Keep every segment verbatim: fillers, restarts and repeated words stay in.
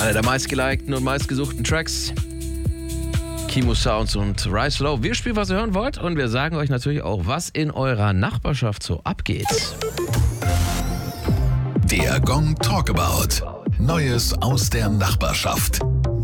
Einer der meistgelikten und meistgesuchten Tracks. Kimo Sounds und Rise Low. Wir spielen, was ihr hören wollt, und wir sagen euch natürlich auch, was in eurer Nachbarschaft so abgeht. Der Gong Talkabout. Neues aus der Nachbarschaft.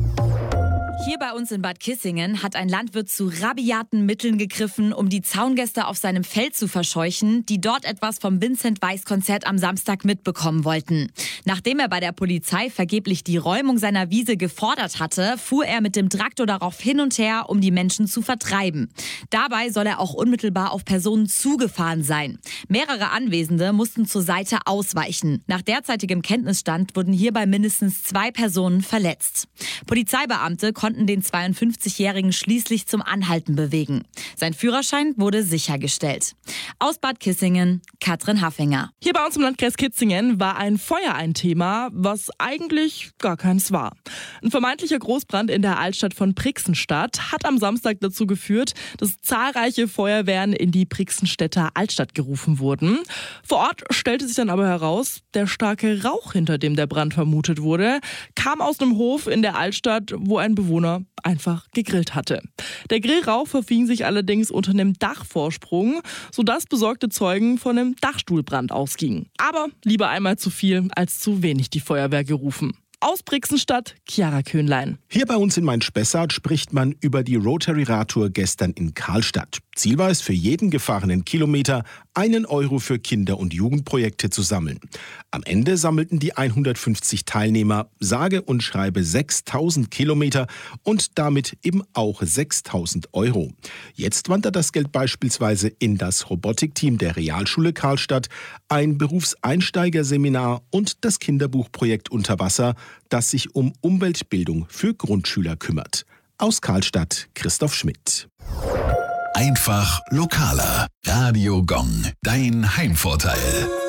Hier bei uns in Bad Kissingen hat ein Landwirt zu rabiaten Mitteln gegriffen, um die Zaungäste auf seinem Feld zu verscheuchen, die dort etwas vom Vincent-Weiss-Konzert am Samstag mitbekommen wollten. Nachdem er bei der Polizei vergeblich die Räumung seiner Wiese gefordert hatte, fuhr er mit dem Traktor darauf hin und her, um die Menschen zu vertreiben. Dabei soll er auch unmittelbar auf Personen zugefahren sein. Mehrere Anwesende mussten zur Seite ausweichen. Nach derzeitigem Kenntnisstand wurden hierbei mindestens zwei Personen verletzt. Polizeibeamte konnten den zweiundfünfzigjährigen schließlich zum Anhalten bewegen. Sein Führerschein wurde sichergestellt. Aus Bad Kissingen, Katrin Haffinger. Hier bei uns im Landkreis Kitzingen war ein Feuer ein Thema, was eigentlich gar keins war. Ein vermeintlicher Großbrand in der Altstadt von Brixenstadt hat am Samstag dazu geführt, dass zahlreiche Feuerwehren in die Brixenstädter Altstadt gerufen wurden. Vor Ort stellte sich dann aber heraus, der starke Rauch, hinter dem der Brand vermutet wurde, kam aus einem Hof in der Altstadt, wo ein Bewohner einfach gegrillt hatte. Der Grillrauch verfing sich allerdings unter einem Dachvorsprung, sodass besorgte Zeugen von einem Dachstuhlbrand ausgingen. Aber lieber einmal zu viel als zu wenig die Feuerwehr gerufen. Aus Brixenstadt, Chiara Köhnlein. Hier bei uns in Main-Spessart spricht man über die Rotary-Radtour gestern in Karlstadt. Ziel war es, für jeden gefahrenen Kilometer einen Euro für Kinder- und Jugendprojekte zu sammeln. Am Ende sammelten die hundertfünfzig Teilnehmer sage und schreibe sechstausend Kilometer und damit eben auch sechstausend Euro. Jetzt wandert das Geld beispielsweise in das Robotikteam der Realschule Karlstadt, ein Berufseinsteigerseminar und das Kinderbuchprojekt Unterwasser, das sich um Umweltbildung für Grundschüler kümmert. Aus Karlstadt, Christoph Schmidt. Einfach lokaler. Radio Gong, dein Heimvorteil.